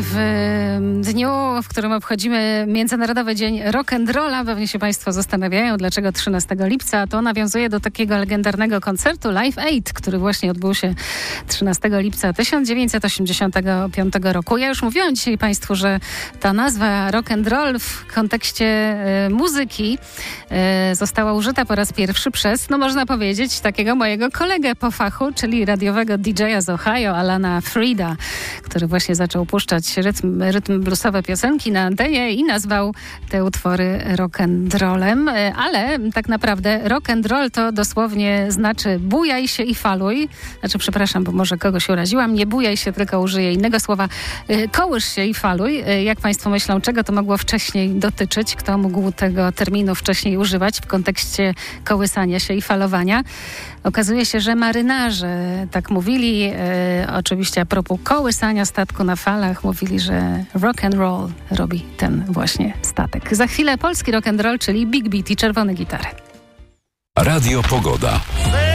W dniu, w którym obchodzimy Międzynarodowy Dzień Rock'n'Rolla, pewnie się Państwo zastanawiają, dlaczego 13 lipca. To nawiązuje do takiego legendarnego koncertu Live Aid, który właśnie odbył się 13 lipca 1985 roku. Ja już mówiłam dzisiaj Państwu, że ta nazwa rock'n'roll w kontekście muzyki została użyta po raz pierwszy przez, no można powiedzieć, takiego mojego kolegę po fachu, czyli radiowego DJ-a z Ohio, Alana Freeda, który właśnie zaczął puszczać rytm bluesowe piosenki na antenie i nazwał te utwory rock'n'rollem, ale tak naprawdę rock'n'roll to dosłownie znaczy bujaj się i faluj. Znaczy, przepraszam, bo może kogoś uraziłam, nie bujaj się, tylko użyję innego słowa. Kołysz się i faluj. Jak Państwo myślą, czego to mogło wcześniej dotyczyć? Kto mógł tego terminu wcześniej używać w kontekście kołysania się i falowania? Okazuje się, że marynarze tak mówili. Oczywiście a propos kołysania statku na falach mówili, że rock and roll robi ten właśnie statek. Za chwilę polski rock and roll, czyli Big Beat i Czerwone Gitary. Radio Pogoda.